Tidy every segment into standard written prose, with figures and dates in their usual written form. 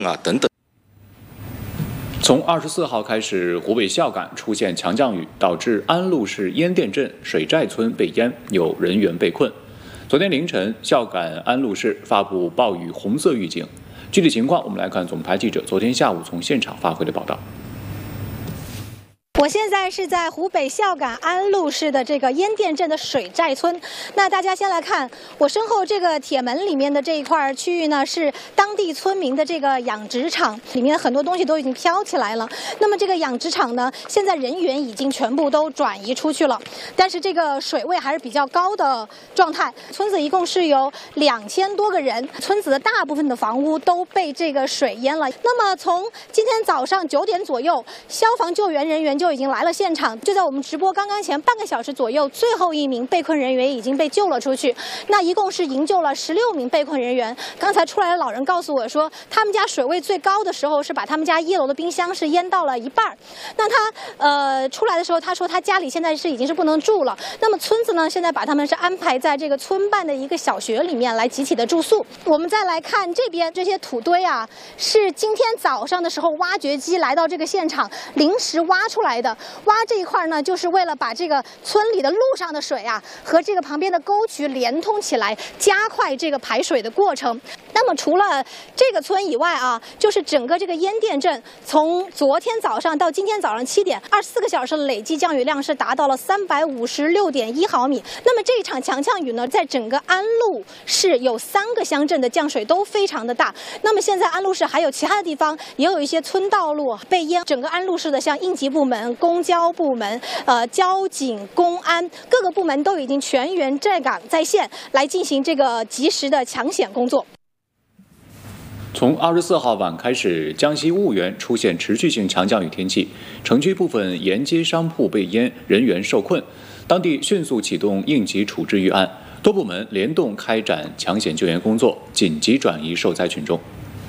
等等。 从24号开始，湖北孝感出现强降雨，导致安陆市烟店镇水寨村被淹，有人员被困。昨天凌晨，孝感安陆市发布暴雨红色预警。具体情况，我们来看总台记者昨天下午从现场发回的报道。 我现在是在湖北孝感安陆市的这个烟店镇的水寨村。那大家先来看我身后这个铁门里面的这一块区域呢，是当地村民的这个养殖场，里面很多东西都已经飘起来了。那么这个养殖场呢，现在人员已经全部都转移出去了，但是这个水位还是比较高的状态。村子一共是有2000多个人，村子的大部分的房屋都被这个水淹了。那么从今天早上9点左右，消防救援人员就已经来了现场，就在我们直播刚刚前半个小时左右，最后一名被困人员已经被救了出去。那一共是营救了16名被困人员。刚才出来的老人告诉我说，他们家水位最高的时候是把他们家1楼的冰箱是淹到了一半。那他出来的时候，他说他家里现在已经是不能住了。那么村子呢，现在把他们是安排在这个村办的一个小学里面来集体的住宿。我们再来看这边这些土堆啊，是今天早上的时候挖掘机来到这个现场临时挖出来的。挖这一块呢，就是为了把这个村里的路上的水啊和这个旁边的沟渠连通起来，加快这个排水的过程。那么除了这个村以外啊，就是整个这个烟店镇，从昨天早上到今天早上7点，24个小时的累计降雨量是达到了356.1毫米。那么这一场强降雨呢，在整个安陆市有3个乡镇的降水都非常的大。那么现在安陆市还有其他的地方也有一些村道路被淹，整个安陆市的像应急部门、公交部门、交警、公安各个部门都已经全员站岗在线，来进行这个及时的抢险工作。 从24号晚开始，江西婺源出现持续性强降雨天气，城区部分沿街商铺被淹，人员受困。当地迅速启动应急处置预案，多部门联动开展抢险救援工作，紧急转移受灾群众。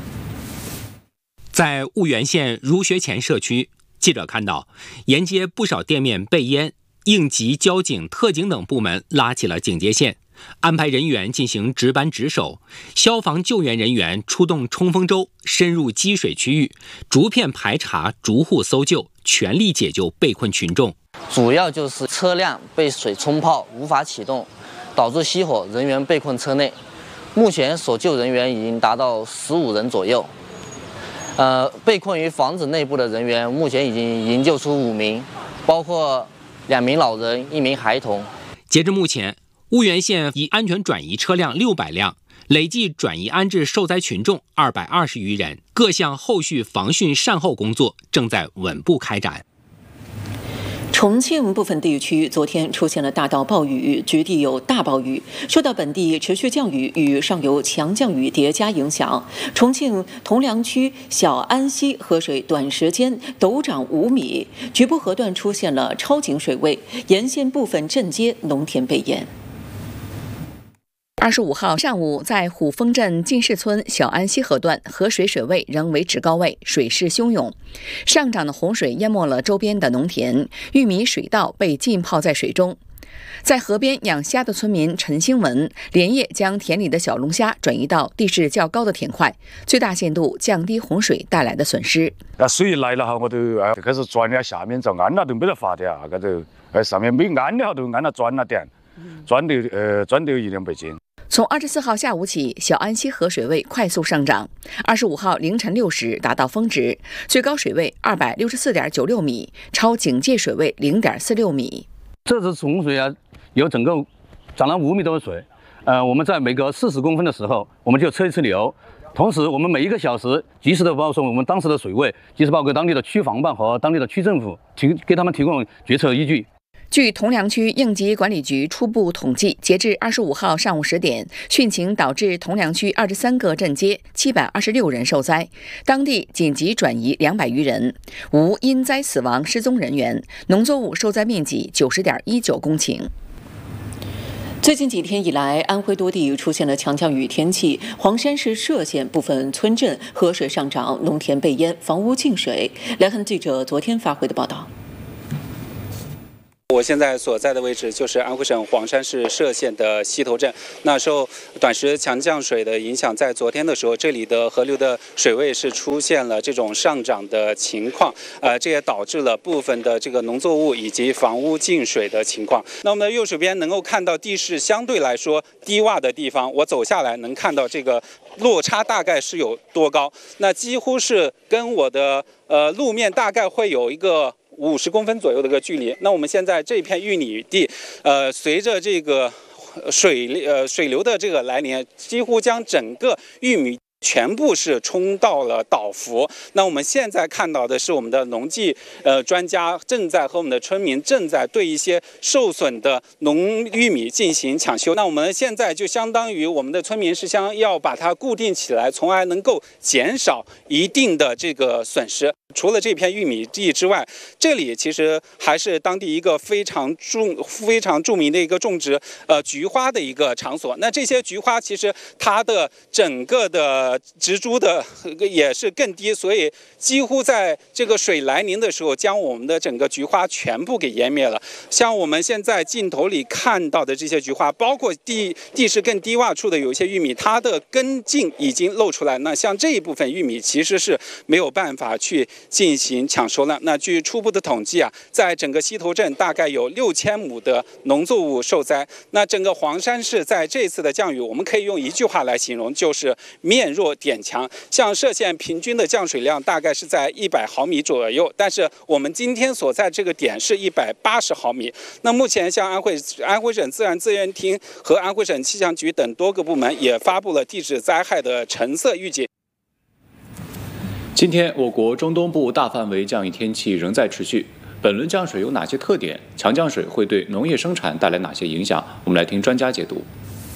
在婺源县儒学前社区，记者看到沿街不少店面被淹，应急、交警、特警等部门拉起了警戒线，安排人员进行值班值守，消防救援人员出动冲锋舟，深入积水区域，逐片排查、逐户搜救，全力解救被困群众。 主要就是车辆被水冲泡无法启动，导致熄火，人员被困车内。目前所救人员已经达到15人左右。被困于房子内部的人员，目前已经营救出5名，包括2名老人、1名孩童。 截至目前，婺源县已安全转移车辆600辆，累计转移安置受灾群众220余人，各项后续防汛善后工作正在稳步开展。 重庆部分地区昨天出现了大到暴雨，局地有大暴雨。受到本地持续降雨与上游强降雨叠加影响，重庆铜梁区小安溪河水短时间陡涨5米，局部河段出现了超警水位，沿线部分镇街农田被淹。 25号上午，在虎峰镇进士村小安溪河段，河水水位仍维持高位，水势汹涌。上涨的洪水淹没了周边的农田，玉米水稻被浸泡在水中。在河边养虾的村民陈兴文连夜将田里的小龙虾转移到地势较高的田块，最大限度降低洪水带来的损失。 水一来了哈，我都开始钻了下面，就安了都没得法的啊，搿就上面没安的哈，都安了钻了点，钻得1-200斤。 从24号下午起，小安溪河水位快速上涨，25号凌晨6时达到峰值，最高水位264.96米，超警戒水位0.46米。 这次洪水啊，有整个涨了5米多的水。我们在每隔40公分的时候，我们就测一次流。同时，我们每1个小时及时的报送我们当时的水位，及时报给当地的区防办和当地的区政府，给他们提供决策依据。 据铜梁区应急管理局初步统计，截至25号上午10点，汛情导致铜梁区23个镇街726人受灾，当地紧急转移200余人，无因灾死亡失踪人员，农作物受灾面积90.19公顷。 最近几天以来，安徽多地出现了强降雨天气，黄山市歙县部分村镇河水上涨，农田被淹，房屋进水。来看记者昨天发回的报道。 我现在所在的位置就是安徽省黄山市歙县的溪头镇。那受短时强降水的影响，在昨天的时候，这里的河流的水位是出现了这种上涨的情况，这也导致了部分的这个农作物以及房屋进水的情况。那我们的右手边能够看到地势相对来说低洼的地方，我走下来能看到这个落差大概是有多高？那几乎是跟我的路面大概会有一个50公分左右的一个距离。那我们现在这片玉米地，随着这个水流的这个来临，几乎将整个玉米全部是冲到了倒伏。那我们现在看到的是我们的农技专家正在和我们的村民正在对一些受损的农玉米进行抢修。那我们现在就相当于我们的村民是要把它固定起来，从而能够减少一定的这个损失。除了这片玉米地之外，这里其实还是当地一个非常著名的一个种植菊花的一个场所。那这些菊花其实它的整个的植株的也是更低，所以几乎在这个水来临的时候，将我们的整个菊花全部给淹灭了。像我们现在镜头里看到的这些菊花，包括地势更低洼处的有一些玉米，它的根茎已经露出来。那像这一部分玉米其实是没有办法去进行抢收了。那据初步的统计在整个溪头镇大概有6000亩的农作物受灾。那整个黄山市在这次的降雨，我们可以用一句话来形容，就是面弱点强。像歙县平均的降水量大概是在100毫米左右，但是我们今天所在这个点是180毫米。那目前像安徽省自然资源厅和安徽省气象局等多个部门也发布了地质灾害的橙色预警。 今天，我国中东部大范围降雨天气仍在持续。本轮降水有哪些特点？强降水会对农业生产带来哪些影响？我们来听专家解读。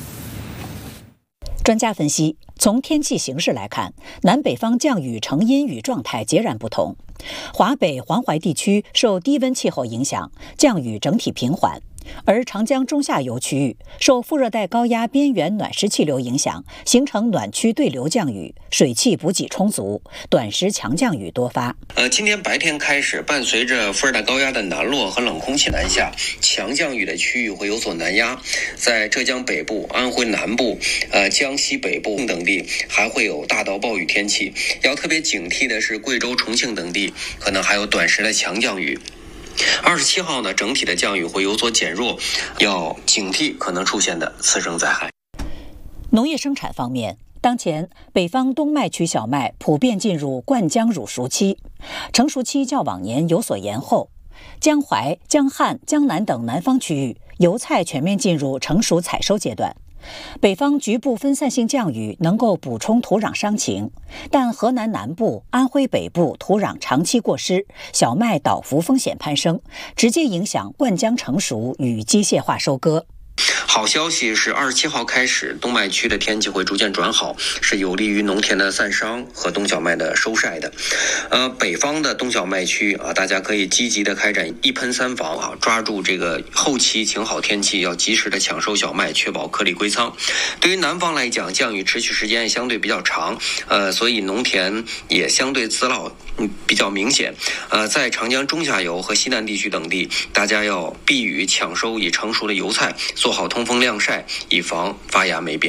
专家分析，从天气形势来看，南北方降雨呈阴雨状态截然不同。华北、黄淮地区受低温气候影响，降雨整体平缓。而长江中下游区域受副热带高压边缘暖湿气流影响，形成暖区对流降雨，水汽补给充足，短时强降雨多发。 今天白天开始，伴随着副热带高压的南落和冷空气南下，强降雨的区域会有所南压，在浙江北部、安徽南部、江西北部等地还会有大到暴雨天气。要特别警惕的是贵州、重庆等地可能还有短时的强降雨。27号呢，整体的降雨会有所减弱，要警惕可能出现的次生灾害。 农业生产方面，当前北方冬麦区小麦普遍进入灌浆乳熟期，成熟期较往年有所延后。江淮、江汉、江南等南方区域油菜全面进入成熟采收阶段。北方局部分散性降雨能够补充土壤伤情，但河南南部、安徽北部土壤长期过湿，小麦倒伏风险攀升，直接影响灌浆成熟与机械化收割。 好消息是27号开始，冬麦区的天气会逐渐转好，是有利于农田的散伤和冬小麦的收晒的。北方的冬小麦区大家可以积极的开展一喷三防抓住这个后期晴好天气，要及时的抢收小麦，确保颗粒归仓。对于南方来讲，降雨持续时间也相对比较长，所以农田也相对滋涝比较明显。在长江中下游和西南地区等地，大家要避雨抢收已成熟的油菜，做好通风晾晒，以防发芽霉变。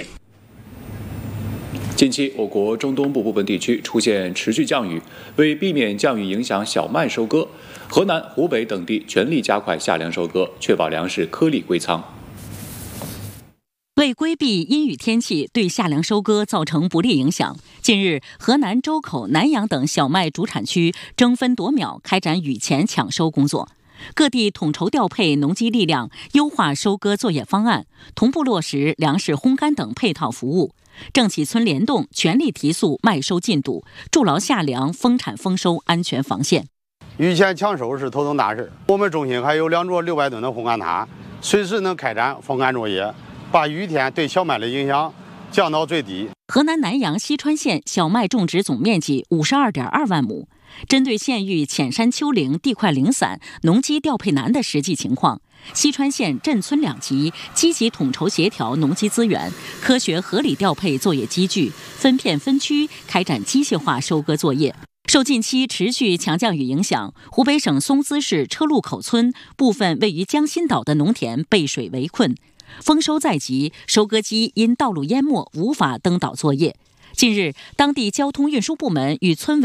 近期，我国中东部部分地区出现持续降雨，为避免降雨影响小麦收割，河南、湖北等地全力加快夏粮收割，确保粮食颗粒归仓。 为规避阴雨天气对夏粮收割造成不利影响，近日，河南周口、南阳等小麦主产区争分夺秒开展雨前抢收工作。各地统筹调配农机力量，优化收割作业方案，同步落实粮食烘干等配套服务。郑启村联动，全力提速麦收进度，筑牢夏粮丰产丰收安全防线。 雨前抢收是头等大事，我们中心还有2座600吨的烘干塔，随时能开展风干作业，把雨天对小麦的影响降到最低。 河南南阳西川县小麦种植总面积52.2万亩。针对县域浅山丘陵地块零散、农机调配难的实际情况，西川县镇村两级积极统筹协调农机资源，科学合理调配作业机具，分片分区开展机械化收割作业。 受近期持续强降雨影响，湖北省松滋市车路口村部分位于江心岛的农田被水围困，丰收在即，收割机因道路淹没无法登岛作业。近日，当地交通运输部门与村委